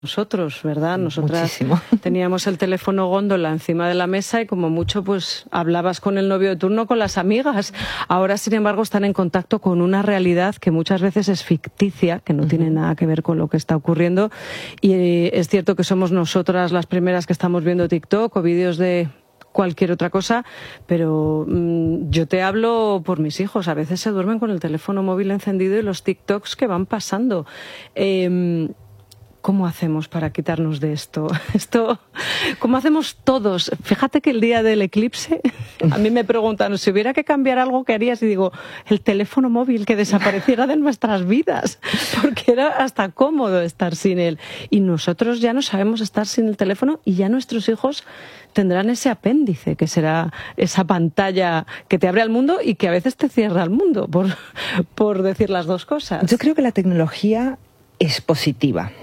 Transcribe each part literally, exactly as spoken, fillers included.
nosotros, ¿verdad? Nosotras Muchísimo. teníamos el teléfono góndola encima de la mesa y como mucho pues hablabas con el novio de turno, con las amigas. Ahora, sin embargo, están en contacto con una realidad que muchas veces es ficticia, que no uh-huh. tiene nada que ver con lo que está ocurriendo. Y eh, es cierto que somos nosotras las primeras que estamos viendo TikTok o vídeos de cualquier otra cosa, pero mmm, yo te hablo por mis hijos. A veces se duermen con el teléfono móvil encendido y los TikToks que van pasando. Eh, ¿Cómo hacemos para quitarnos de esto? Esto, ¿cómo hacemos todos? Fíjate que el día del eclipse, a mí me preguntan, si hubiera que cambiar algo, ¿qué harías? Y digo, el teléfono móvil, que desapareciera de nuestras vidas, porque era hasta cómodo estar sin él. Y nosotros ya no sabemos estar sin el teléfono y ya nuestros hijos tendrán ese apéndice, que será esa pantalla que te abre al mundo y que a veces te cierra al mundo, por, por decir las dos cosas. Yo creo que la tecnología es positiva.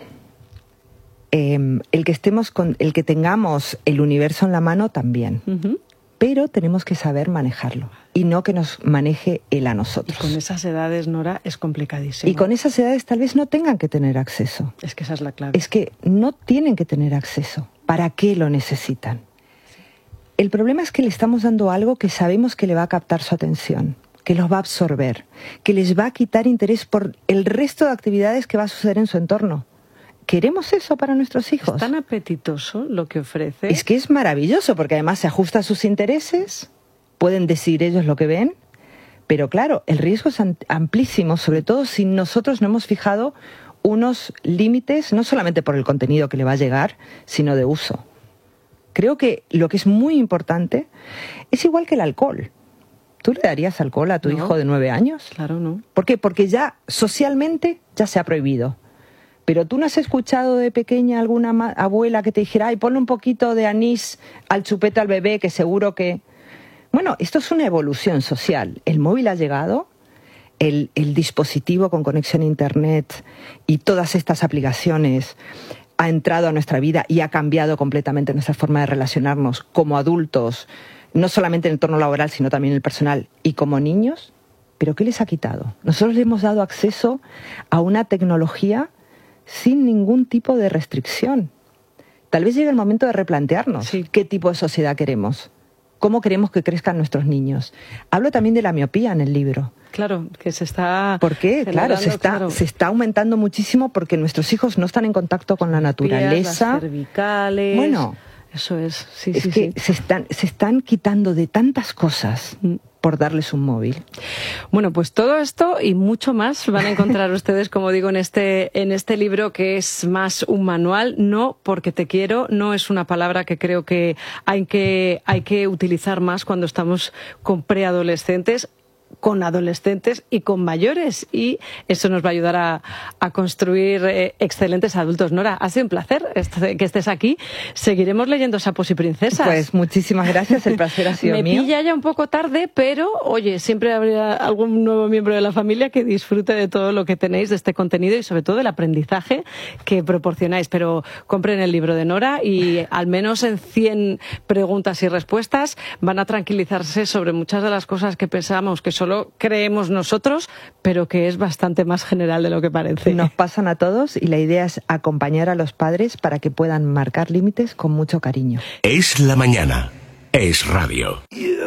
Eh, el que estemos con, el que tengamos el universo en la mano también, uh-huh. pero tenemos que saber manejarlo y no que nos maneje él a nosotros. Y con esas edades, Nora, es complicadísimo. Y con esas edades tal vez no tengan que tener acceso. Es que esa es la clave. Es que no tienen que tener acceso. ¿Para qué lo necesitan? Sí. El problema es que le estamos dando algo que sabemos que le va a captar su atención, que los va a absorber, que les va a quitar interés por el resto de actividades que va a suceder en su entorno. ¿Queremos eso para nuestros hijos? Es tan apetitoso lo que ofrece. Es que es maravilloso, porque además se ajusta a sus intereses, pueden decidir ellos lo que ven, pero claro, el riesgo es amplísimo, sobre todo si nosotros no hemos fijado unos límites, no solamente por el contenido que le va a llegar, sino de uso. Creo que lo que es muy importante es igual que el alcohol. ¿Tú le darías alcohol a tu no, hijo de nueve años? Claro, no. ¿Por qué? Porque ya socialmente ya se ha prohibido. Pero tú no has escuchado de pequeña alguna ma- abuela que te dijera, ay, ponle un poquito de anís al chupete al bebé, que seguro que... Bueno, esto es una evolución social. El móvil ha llegado, el, el dispositivo con conexión a Internet y todas estas aplicaciones ha entrado a nuestra vida y ha cambiado completamente nuestra forma de relacionarnos como adultos, no solamente en el entorno laboral, sino también en el personal, y como niños. ¿Pero qué les ha quitado? Nosotros les hemos dado acceso a una tecnología sin ningún tipo de restricción. Tal vez llegue el momento de replantearnos sí. qué tipo de sociedad queremos, cómo queremos que crezcan nuestros niños. Hablo también de la miopía en el libro. Claro, que se está... ¿Por qué? Claro, se está, claro. se está aumentando muchísimo porque nuestros hijos no están en contacto con la naturaleza. Las cervicales... Bueno, eso es, sí, es sí, que sí. Se, están, se están quitando de tantas cosas por darles un móvil. Bueno, pues todo esto y mucho más van a encontrar ustedes, como digo, en este, en este libro, que es más un manual. No porque te quiero, no es una palabra que creo que hay que, hay que utilizar más cuando estamos con preadolescentes, con adolescentes y con mayores, y eso nos va a ayudar a, a construir eh, excelentes adultos. Nora, ha sido un placer este, que estés aquí. Seguiremos leyendo Sapos y Princesas. Pues muchísimas gracias, el placer ha sido Me mío. Me pilla ya un poco tarde, pero oye, siempre habrá algún nuevo miembro de la familia que disfrute de todo lo que tenéis, de este contenido y sobre todo del aprendizaje que proporcionáis. Pero compren el libro de Nora y al menos en cien preguntas y respuestas van a tranquilizarse sobre muchas de las cosas que pensamos que solo creemos nosotros, pero que es bastante más general de lo que parece. Nos pasan a todos y la idea es acompañar a los padres para que puedan marcar límites con mucho cariño. Es la mañana. Es radio.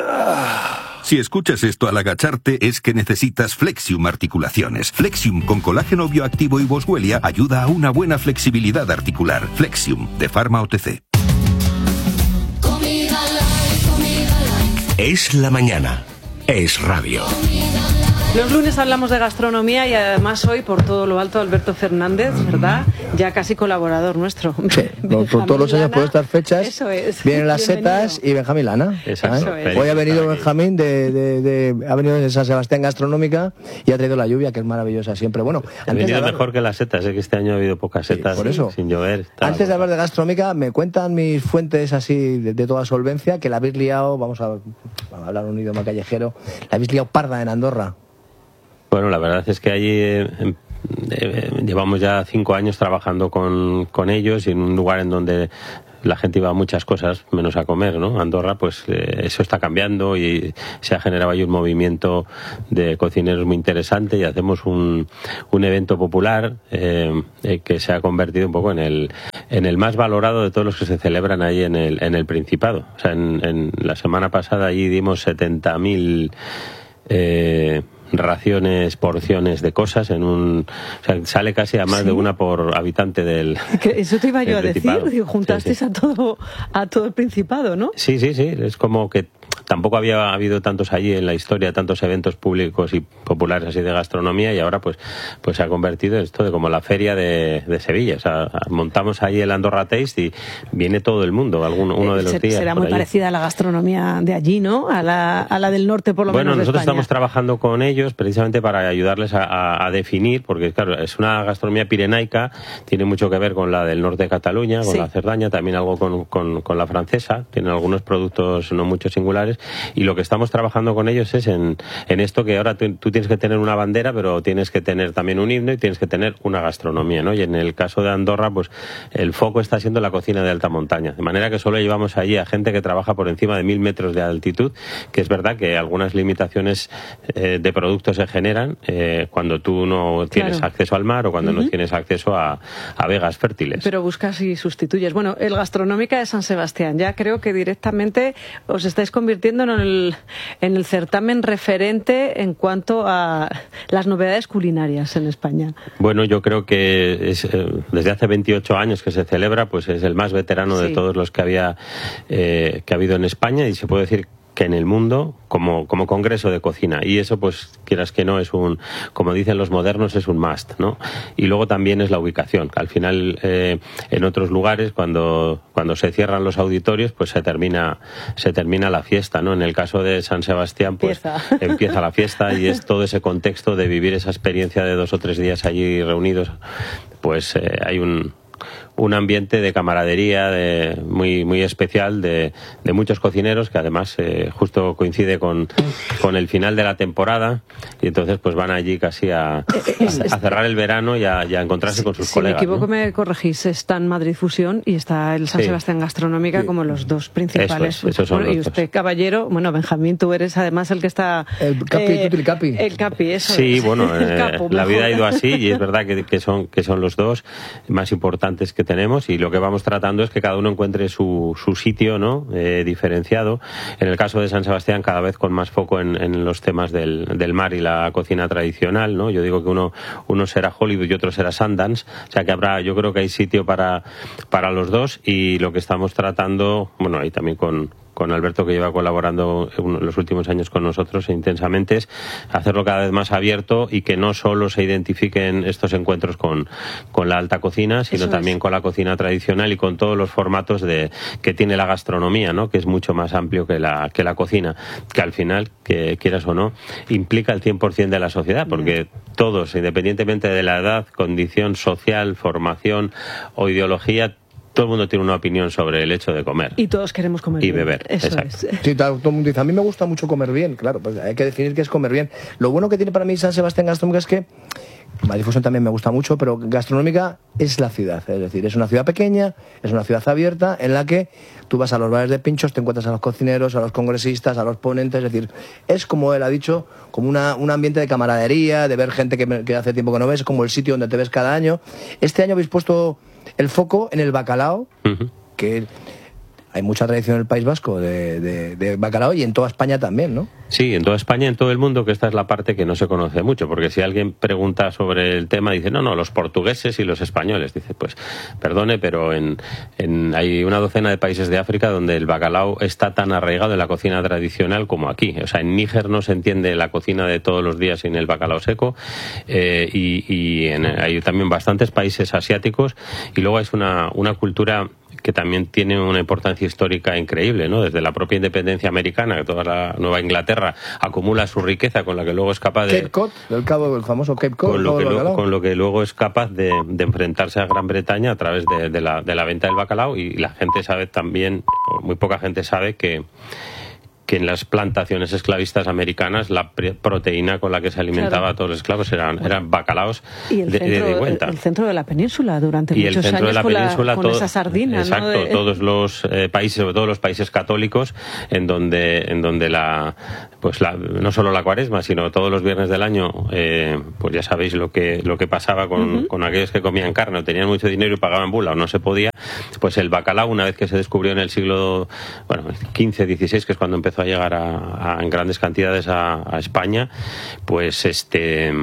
Si escuchas esto al agacharte es que necesitas Flexium Articulaciones. Flexium con colágeno bioactivo y boswellia ayuda a una buena flexibilidad articular. Flexium de Pharma O T C. Es la mañana. Es radio. Los lunes hablamos de gastronomía y además hoy, por todo lo alto, Alberto Fernández, ¿verdad? Ya casi colaborador nuestro. Sí, por todos los años por estas fechas eso es. vienen las Bienvenido. setas y Benjamín Lana. Exacto. ¿eh? Hoy ha venido Benjamín de, de, de, ha venido de San Sebastián Gastronómica y ha traído la lluvia, que es maravillosa siempre. Bueno, ha venido hablar... mejor que las setas, es que este año ha habido pocas setas, sí, por eso. Sin llover. Antes de hablar de gastronómica, me cuentan mis fuentes así de, de toda solvencia que la habéis liado, vamos a, a hablar un idioma callejero, la habéis liado parda en Andorra. Bueno, la verdad es que allí eh, eh, llevamos ya cinco años trabajando con, con ellos y en un lugar en donde la gente iba a muchas cosas menos a comer, ¿no? Andorra, pues eh, eso está cambiando y se ha generado ahí un movimiento de cocineros muy interesante y hacemos un, un evento popular eh, eh, que se ha convertido un poco en el en el más valorado de todos los que se celebran ahí en el en el Principado. O sea, en, en la semana pasada allí dimos setenta mil eh, raciones, porciones de cosas en un, o sea, sale casi a más ¿Sí? de una por habitante del Eso te iba yo a decir, digo, juntasteis sí, sí. a todo a todo el Principado, ¿no? Sí, sí, sí, es como que tampoco había habido tantos allí en la historia, tantos eventos públicos y populares así de gastronomía, y ahora pues pues se ha convertido en esto de como la feria de, de Sevilla. O sea, montamos ahí el Andorra Taste y viene todo el mundo, alguno, uno de los Ser, días. Será muy allí. Parecida a la gastronomía de allí, ¿no? A la, a la del norte, por lo bueno, menos. Bueno, nosotros de España. Estamos trabajando con ellos precisamente para ayudarles a, a, a definir, porque claro, es una gastronomía pirenaica, tiene mucho que ver con la del norte de Cataluña, con sí. la Cerdaña, también algo con, con, con la francesa, tienen algunos productos no mucho singulares, y lo que estamos trabajando con ellos es en, en esto que ahora tú, tú tienes que tener una bandera, pero tienes que tener también un himno y tienes que tener una gastronomía, ¿no? Y en el caso de Andorra, pues el foco está siendo la cocina de alta montaña, de manera que solo llevamos allí a gente que trabaja por encima de mil metros de altitud, que es verdad que algunas limitaciones eh, de productos se generan eh, cuando tú no tienes claro. acceso al mar o cuando uh-huh. no tienes acceso a, a vegas fértiles. Pero buscas y sustituyes. Bueno, el Gastronómica de San Sebastián, ya creo que directamente os estáis convirtiendo en el, en el certamen referente en cuanto a las novedades culinarias en España. Bueno, yo creo que es, eh, desde hace veintiocho años que se celebra, pues es el más veterano sí. de todos los que había eh, que ha habido en España, y se puede decir que en el mundo como, como congreso de cocina, y eso pues quieras que no es un, como dicen los modernos, es un must, ¿no? Y luego también es la ubicación, al final eh, en otros lugares cuando, cuando se cierran los auditorios pues se termina se termina la fiesta, ¿no? En el caso de San Sebastián pues empieza, empieza la fiesta, y es todo ese contexto de vivir esa experiencia de dos o tres días allí reunidos, pues eh, hay un un ambiente de camaradería de, muy muy especial de, de muchos cocineros que además eh, justo coincide con, con el final de la temporada, y entonces pues van allí casi a, a, a cerrar el verano y a, y a encontrarse si, con sus si colegas. Si me equivoco, ¿no? me corregís, está en Madrid Fusión y está el San sí. Sebastián Gastronómica sí. como los dos principales. Eso es, esos son bueno, los y usted, dos. Caballero, bueno, Benjamín, tú eres además el que está... El Capi, eh, tú el Capi. El Capi, eso Sí, es. bueno, eh, capo, la vida ha ido así, y es verdad que, que, son, que son los dos más importantes que tenemos, y lo que vamos tratando es que cada uno encuentre su, su sitio, ¿no? Eh, diferenciado. En el caso de San Sebastián, cada vez con más foco en, en los temas del, del mar y la cocina tradicional, ¿no? Yo digo que uno, uno será Hollywood y otro será Sundance, o sea que habrá, yo creo que hay sitio para, para los dos, y lo que estamos tratando, bueno, ahí también con con Alberto, que lleva colaborando en los últimos años con nosotros intensamente, es hacerlo cada vez más abierto, y que no solo se identifiquen estos encuentros con, con la alta cocina, sino Eso también es. con la cocina tradicional y con todos los formatos de, que tiene la gastronomía, ¿no? Que es mucho más amplio que la, que la cocina, que al final, que quieras o no, implica el cien por ciento de la sociedad, porque todos, independientemente de la edad, condición social, formación o ideología, todo el mundo tiene una opinión sobre el hecho de comer. Y todos queremos comer y bien. beber. Eso Exacto. es. Sí, todo el mundo dice, a mí me gusta mucho comer bien, claro, pues hay que definir qué es comer bien. Lo bueno que tiene para mí San Sebastián Gastronómica es que Madrid Fusión también me gusta mucho, pero Gastronómica es la ciudad, es decir, es una ciudad pequeña, es una ciudad abierta en la que tú vas a los bares de pinchos, te encuentras a los cocineros, a los congresistas, a los ponentes, es decir, es como él ha dicho, como una, un ambiente de camaradería, de ver gente que, que hace tiempo que no ves, como el sitio donde te ves cada año. Este año habéis puesto el foco en el bacalao, uh-huh. que hay mucha tradición en el País Vasco de, de, de bacalao, y en toda España también, ¿no? Sí, en toda España, en todo el mundo, que esta es la parte que no se conoce mucho, porque si alguien pregunta sobre el tema, dice, no, no, los portugueses y los españoles. Dice, pues, perdone, pero en, en hay una docena de países de África donde el bacalao está tan arraigado en la cocina tradicional como aquí. O sea, en Níger no se entiende la cocina de todos los días sin el bacalao seco, eh, y, y en, hay también bastantes países asiáticos, y luego es una, una cultura que también tiene una importancia histórica increíble, ¿no? Desde la propia independencia americana, que toda la Nueva Inglaterra acumula su riqueza, con la que luego es capaz de... Cape Cod, el cabo, el famoso Cape Cod. Con lo, que luego, con lo que luego es capaz de, de enfrentarse a Gran Bretaña a través de, de, la, de la venta del bacalao, y la gente sabe también, o muy poca gente sabe, que que en las plantaciones esclavistas americanas la proteína con la que se alimentaba claro. a todos los esclavos eran, bueno. eran bacalaos y el de, centro, de, de cuenta. El, el centro de la península durante y muchos el centro años de la con, península, la, con todo, esa sardina. Exacto, ¿no? de... todos los eh, países, sobre todo los países católicos, en donde, en donde la, pues la, no solo la cuaresma, sino todos los viernes del año, eh, pues ya sabéis lo que, lo que pasaba con, uh-huh. con aquellos que comían carne o tenían mucho dinero y pagaban bula o no se podía, pues el bacalao, una vez que se descubrió en el siglo bueno, quince, dieciséis, que es cuando empezó a llegar a, a, en grandes cantidades a, a España, pues este...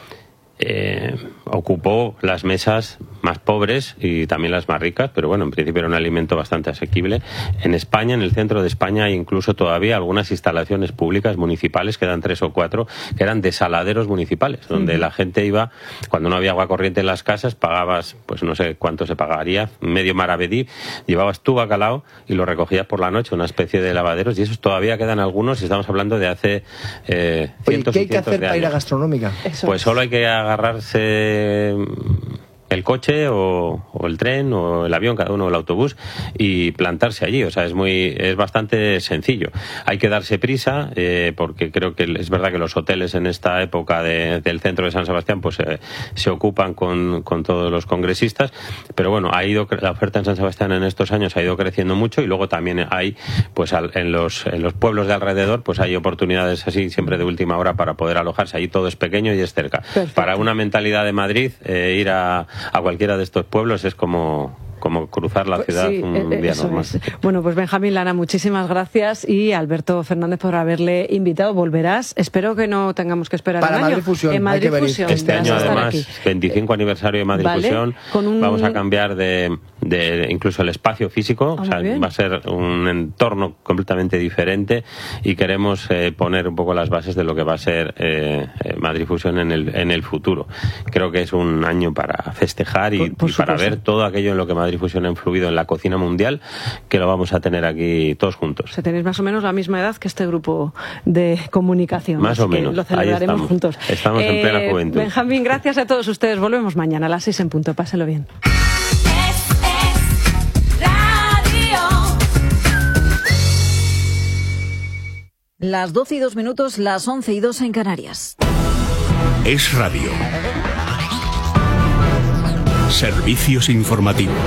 Eh, ocupó las mesas más pobres y también las más ricas, pero bueno, en principio era un alimento bastante asequible. En España, en el centro de España, hay incluso todavía algunas instalaciones públicas municipales, quedan tres o cuatro, que eran desaladeros municipales, donde uh-huh. la gente iba, cuando no había agua corriente en las casas, pagabas, pues no sé cuánto se pagaría, medio maravedí, llevabas tu bacalao y lo recogías por la noche, una especie de lavaderos, y esos todavía quedan algunos, y estamos hablando de hace eh, cientos Oye, ¿qué hay y cientos que hacer de para años. ir a gastronómica? Eso Pues es. solo hay que agarrarse el coche o, o el tren o el avión, cada uno, o el autobús, y plantarse allí. O sea, es muy, es bastante sencillo. Hay que darse prisa, eh, porque creo que es verdad que los hoteles en esta época de, del centro de San Sebastián pues eh, se ocupan con, con todos los congresistas, pero bueno, ha ido, la oferta en San Sebastián en estos años ha ido creciendo mucho, y luego también hay, pues al, en los en los pueblos de alrededor, pues hay oportunidades así siempre de última hora para poder alojarse. Allí todo es pequeño y es cerca. Perfecto. Para una mentalidad de Madrid, eh, ir a a cualquiera de estos pueblos es como, como cruzar la ciudad sí, un día normal. Es. Bueno, pues Benjamín Lana, muchísimas gracias, y Alberto Fernández por haberle invitado. Volverás, espero que no tengamos que esperar para un Madrid año. Fusión, en Madrid hay que Fusión, este año además, aquí. veinticinco aniversario de Madrid ¿Vale? Fusión, Con un... vamos a cambiar de, de incluso el espacio físico, ah, o sea, va a ser un entorno completamente diferente, y queremos eh, poner un poco las bases de lo que va a ser eh, Madrid Fusión en el, en el futuro. Creo que es un año para festejar y, por, por y para ver todo aquello en lo que Madrid Fusión ha influido en la cocina mundial, que lo vamos a tener aquí todos juntos. O sea, tenéis más o menos la misma edad que este grupo de comunicación. Más o menos. Lo celebraremos estamos. juntos. Estamos eh, en plena juventud. Benjamín, gracias a todos ustedes. Volvemos mañana a las seis en punto. Páselo bien. Las doce y dos minutos, las once y dos en Canarias. Es Radio. Servicios informativos.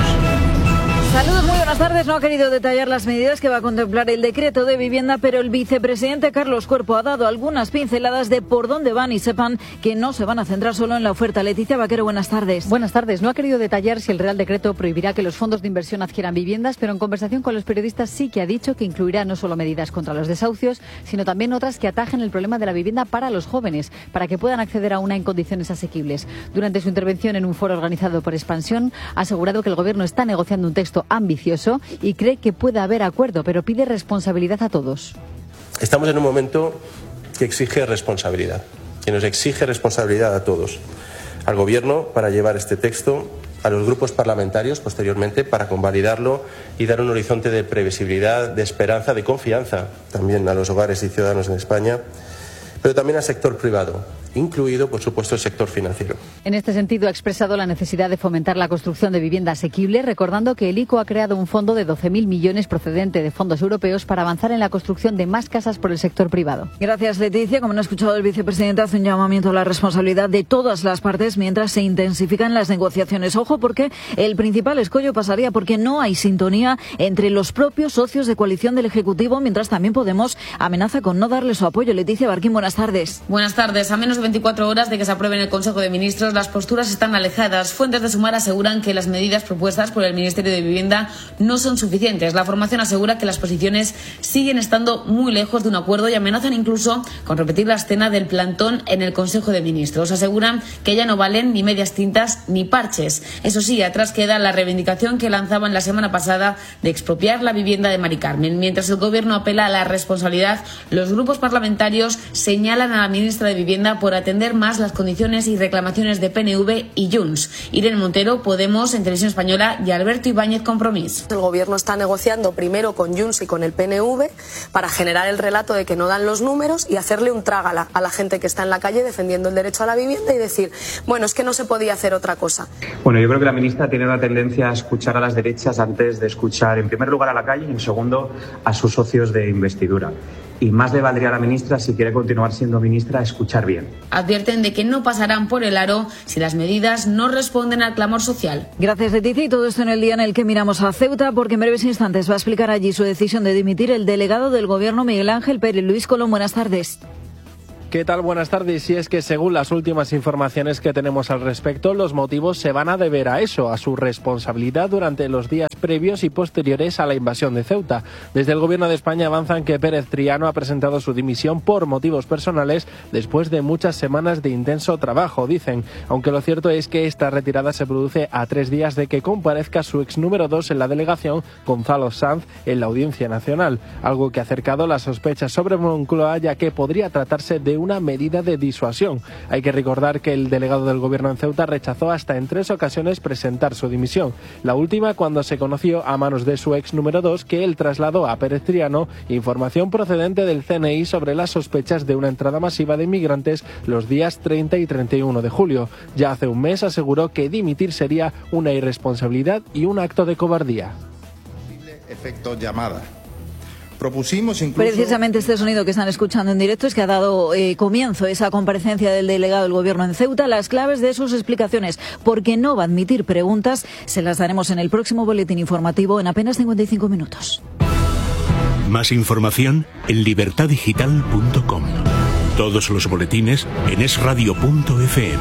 Saludos, muy buenas tardes. No ha querido detallar las medidas que va a contemplar el decreto de vivienda, pero el vicepresidente Carlos Cuerpo ha dado algunas pinceladas de por dónde van, y sepan que no se van a centrar solo en la oferta. Leticia Vaquero, buenas tardes. Buenas tardes. No ha querido detallar si el Real Decreto prohibirá que los fondos de inversión adquieran viviendas, pero en conversación con los periodistas sí que ha dicho que incluirá no solo medidas contra los desahucios, sino también otras que atajen el problema de la vivienda para los jóvenes, para que puedan acceder a una en condiciones asequibles. Durante su intervención en un foro organizado por Expansión, ha asegurado que el Gobierno está negociando un texto ambicioso y cree que puede haber acuerdo, pero pide responsabilidad a todos. Estamos en un momento que exige responsabilidad, que nos exige responsabilidad a todos, al Gobierno para llevar este texto, a los grupos parlamentarios posteriormente para convalidarlo y dar un horizonte de previsibilidad, de esperanza, de confianza también a los hogares y ciudadanos en España, pero también al sector privado, incluido, por supuesto, el sector financiero. En este sentido, ha expresado la necesidad de fomentar la construcción de vivienda asequible, recordando que el I C O ha creado un fondo de doce mil millones procedente de fondos europeos para avanzar en la construcción de más casas por el sector privado. Gracias, Leticia. Como no ha escuchado, el vicepresidente hace un llamamiento a la responsabilidad de todas las partes mientras se intensifican las negociaciones. Ojo, porque el principal escollo pasaría porque no hay sintonía entre los propios socios de coalición del Ejecutivo, mientras también Podemos amenaza con no darle su apoyo. Leticia Barquín, buenas tardes. Buenas tardes. A menos de veinticuatro horas de que se apruebe en el Consejo de Ministros, las posturas están alejadas. Fuentes de Sumar aseguran que las medidas propuestas por el Ministerio de Vivienda no son suficientes. La formación asegura que las posiciones siguen estando muy lejos de un acuerdo y amenazan incluso con repetir la escena del plantón en el Consejo de Ministros. Aseguran que ya no valen ni medias tintas ni parches. Eso sí, atrás queda la reivindicación que lanzaban la semana pasada de expropiar la vivienda de Mari Carmen. Mientras el Gobierno apela a la responsabilidad, los grupos parlamentarios señalan a la ministra de Vivienda por atender más las condiciones y reclamaciones de P N V y Junts. Irene Montero, Podemos, en Televisión Española, y Alberto Ibáñez, Compromís. El Gobierno está negociando primero con Junts y con el P N V para generar el relato de que no dan los números y hacerle un trágala a la gente que está en la calle defendiendo el derecho a la vivienda y decir, bueno, es que no se podía hacer otra cosa. Bueno, yo creo que la ministra tiene una tendencia a escuchar a las derechas antes de escuchar, en primer lugar, a la calle y, en segundo, a sus socios de investidura. y más le valdría a la ministra, si quiere continuar siendo ministra, escuchar bien. Advierten de que no pasarán por el aro si las medidas no responden al clamor social. Gracias, Leticia. Y todo esto en el día en el que miramos a Ceuta, porque en breves instantes va a explicar allí su decisión de dimitir el delegado del Gobierno, Miguel Ángel Pérez. Luis Colón, buenas tardes. ¿Qué tal? Buenas tardes. Y es que según las últimas informaciones que tenemos al respecto, los motivos se van a deber a eso, a su responsabilidad durante los días previos y posteriores a la invasión de Ceuta. Desde el Gobierno de España avanzan que Pérez Triano ha presentado su dimisión por motivos personales después de muchas semanas de intenso trabajo, dicen. Aunque lo cierto es que esta retirada se produce a tres días de que comparezca su ex número dos en la delegación, Gonzalo Sanz, en la Audiencia Nacional. Algo que ha acercado las sospechas sobre Moncloa, ya que podría tratarse de una medida de disuasión. Hay que recordar que el delegado del Gobierno en Ceuta rechazó hasta en tres ocasiones presentar su dimisión. La última cuando se conoció a manos de su ex número dos que él trasladó a Pérez Triano información procedente del C N I sobre las sospechas de una entrada masiva de inmigrantes los días treinta y treinta y uno de julio. Ya hace un mes aseguró que dimitir sería una irresponsabilidad y un acto de cobardía. Efecto llamada. Propusimos incluso... Precisamente este sonido que están escuchando en directo es que ha dado eh, comienzo esa comparecencia del delegado del Gobierno en Ceuta. Las claves de sus explicaciones, porque no va a admitir preguntas, se las daremos en el próximo boletín informativo en apenas cincuenta y cinco minutos. Más información en libertad digital punto com. Todos los boletines en es radio punto efe eme.